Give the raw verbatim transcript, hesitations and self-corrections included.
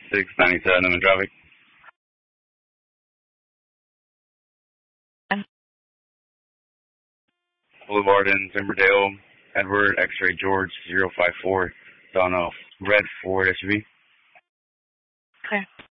six ninety-seven, I'm in traffic. Boulevard in Timberdale, Edward, X-ray George, zero five four, down a red Ford S U V. Okay.